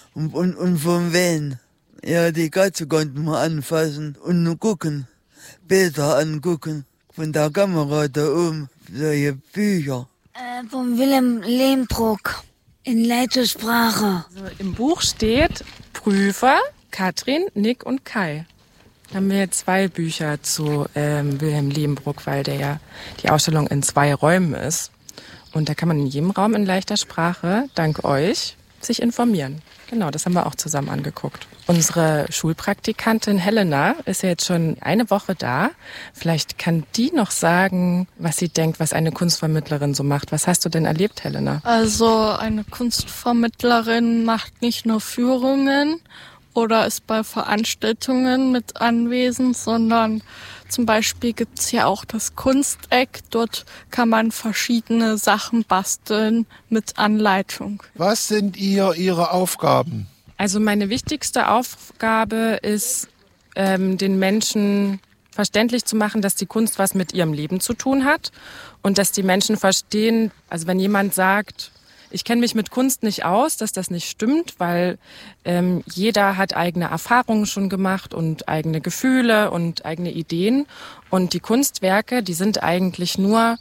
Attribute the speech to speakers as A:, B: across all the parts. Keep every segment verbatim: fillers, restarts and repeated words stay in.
A: Und, und, und von wen? Ja, die Katze konnten wir anfassen und nur gucken, Bilder angucken. Von der Kamera da oben, solche Bücher.
B: Äh, von Wilhelm Lehmbruck in Leitosprache.
C: Also im Buch steht Prüfer, Katrin, Nick und Kai. Da haben wir zwei Bücher zu ähm, Wilhelm Lehmbruck, weil der ja die Ausstellung in zwei Räumen ist. Und da kann man in jedem Raum in leichter Sprache, dank euch, sich informieren. Genau, das haben wir auch zusammen angeguckt. Unsere Schulpraktikantin Helena ist ja jetzt schon eine Woche da. Vielleicht kann die noch sagen, was sie denkt, was eine Kunstvermittlerin so macht. Was hast du denn erlebt, Helena?
D: Also eine Kunstvermittlerin macht nicht nur Führungen oder ist bei Veranstaltungen mit anwesend, sondern zum Beispiel gibt's hier auch das Kunsteck. Dort kann man verschiedene Sachen basteln mit Anleitung.
E: Was sind ihr, Ihre Aufgaben?
C: Also meine wichtigste Aufgabe ist, ähm, den Menschen verständlich zu machen, dass die Kunst was mit ihrem Leben zu tun hat und dass die Menschen verstehen, also wenn jemand sagt, ich kenne mich mit Kunst nicht aus, dass das nicht stimmt, weil ähm, jeder hat eigene Erfahrungen schon gemacht und eigene Gefühle und eigene Ideen. Und die Kunstwerke, die sind eigentlich nur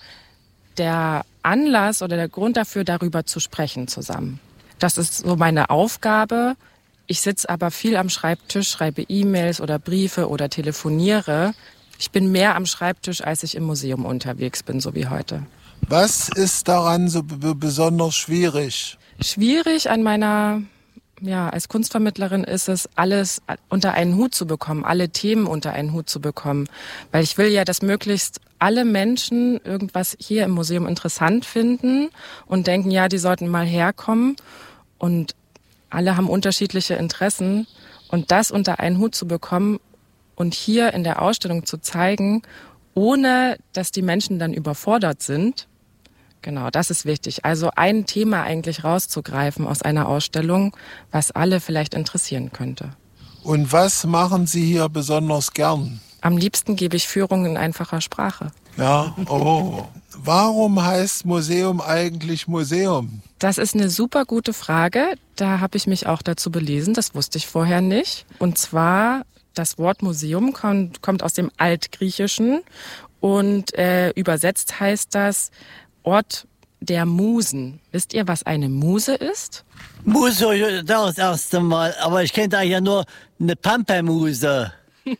C: der Anlass oder der Grund dafür, darüber zu sprechen zusammen. Das ist so meine Aufgabe. Ich sitze aber viel am Schreibtisch, schreibe E-Mails oder Briefe oder telefoniere. Ich bin mehr am Schreibtisch, als ich im Museum unterwegs bin, so wie heute.
E: Was ist daran so b- besonders schwierig?
C: Schwierig an meiner, ja, als Kunstvermittlerin ist es, alles unter einen Hut zu bekommen, alle Themen unter einen Hut zu bekommen. Weil ich will ja, dass möglichst alle Menschen irgendwas hier im Museum interessant finden und denken, ja, die sollten mal herkommen. Und alle haben unterschiedliche Interessen. Und das unter einen Hut zu bekommen und hier in der Ausstellung zu zeigen, ohne dass die Menschen dann überfordert sind. Genau, das ist wichtig. Also ein Thema eigentlich rauszugreifen aus einer Ausstellung, was alle vielleicht interessieren könnte.
E: Und was machen Sie hier besonders gern?
C: Am liebsten gebe ich Führungen in einfacher Sprache.
E: Ja, oh. Warum heißt Museum eigentlich Museum?
C: Das ist eine super gute Frage. Da habe ich mich auch dazu belesen. Das wusste ich vorher nicht. Und zwar, das Wort Museum kommt, kommt aus dem Altgriechischen und äh, übersetzt heißt das Ort der Musen. Wisst ihr, was eine Muse ist?
F: Muse höre ich auch das erste Mal, aber ich kenne da ja nur eine Pampelmuse.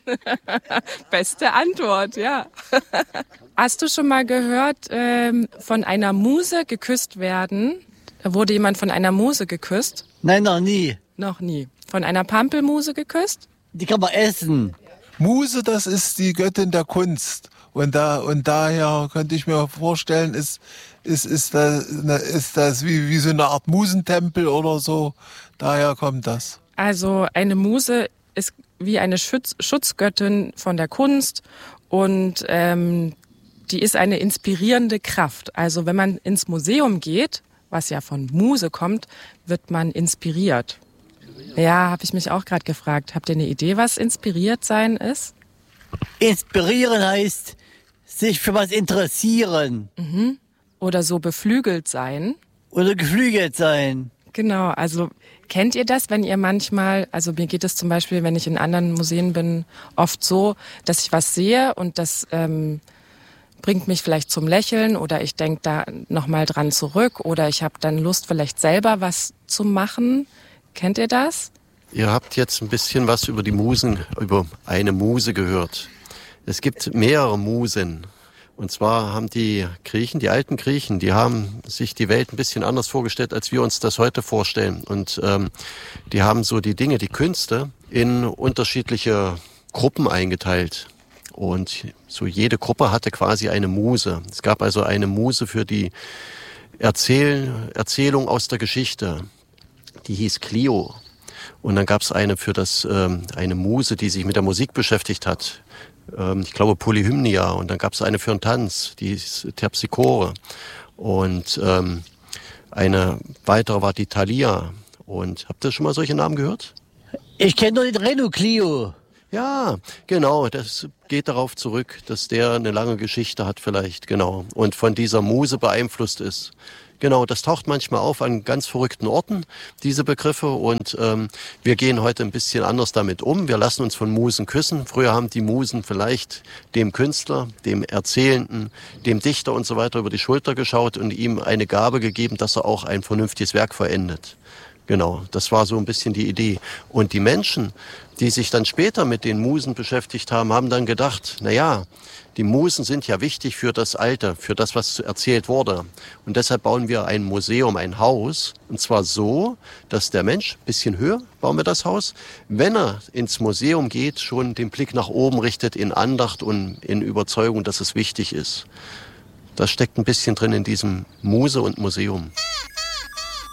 C: Beste Antwort, ja. Hast du schon mal gehört, ähm, von einer Muse geküsst werden? Da wurde jemand von einer Muse geküsst?
F: Nein, noch nie.
C: Noch nie. Von einer Pampelmuse geküsst?
F: Die kann man essen.
E: Muse, das ist die Göttin der Kunst. Und da und daher könnte ich mir vorstellen, ist ist ist das ist das wie wie so eine Art Musentempel oder so. Daher kommt das.
C: Also eine Muse ist wie eine Schutz, Schutzgöttin von der Kunst und ähm, die ist eine inspirierende Kraft. Also wenn man ins Museum geht, was ja von Muse kommt, wird man inspiriert. Ja, habe ich mich auch gerade gefragt. Habt ihr eine Idee, was inspiriert sein ist?
F: Inspirieren heißt sich für was interessieren.
C: Mhm. Oder so beflügelt sein.
F: Oder geflügelt sein.
C: Genau, also kennt ihr das, wenn ihr manchmal, also mir geht es zum Beispiel, wenn ich in anderen Museen bin, oft so, dass ich was sehe und das ähm, bringt mich vielleicht zum Lächeln oder ich denke da nochmal dran zurück oder ich habe dann Lust, vielleicht selber was zu machen. Kennt ihr das?
G: Ihr habt jetzt ein bisschen was über die Musen, über eine Muse gehört. Es gibt mehrere Musen. Und zwar haben die Griechen, die alten Griechen, die haben sich die Welt ein bisschen anders vorgestellt, als wir uns das heute vorstellen. Und ähm, die haben so die Dinge, die Künste in unterschiedliche Gruppen eingeteilt. Und so jede Gruppe hatte quasi eine Muse. Es gab also eine Muse für die Erzähl- Erzählung aus der Geschichte. Die hieß Clio. Und dann gab es eine für das ähm, eine Muse, die sich mit der Musik beschäftigt hat. Ähm, ich glaube Polyhymnia. Und dann gab es eine für den Tanz, die ist Terpsichore. Und ähm, eine weitere war die Thalia. Und habt ihr schon mal solche Namen gehört?
F: Ich kenne nur den Renault Clio.
G: Ja, genau. Das geht darauf zurück, dass der eine lange Geschichte hat vielleicht, genau. Und von dieser Muse beeinflusst ist. Genau, das taucht manchmal auf an ganz verrückten Orten, diese Begriffe. Und ähm, wir gehen heute ein bisschen anders damit um. Wir lassen uns von Musen küssen. Früher haben die Musen vielleicht dem Künstler, dem Erzählenden, dem Dichter und so weiter über die Schulter geschaut und ihm eine Gabe gegeben, dass er auch ein vernünftiges Werk vollendet. Genau, das war so ein bisschen die Idee. Und die Menschen, die sich dann später mit den Musen beschäftigt haben, haben dann gedacht, na ja, die Musen sind ja wichtig für das Alte, für das, was erzählt wurde. Und deshalb bauen wir ein Museum, ein Haus. Und zwar so, dass der Mensch, ein bisschen höher bauen wir das Haus, wenn er ins Museum geht, schon den Blick nach oben richtet in Andacht und in Überzeugung, dass es wichtig ist. Das steckt ein bisschen drin in diesem Muse und Museum.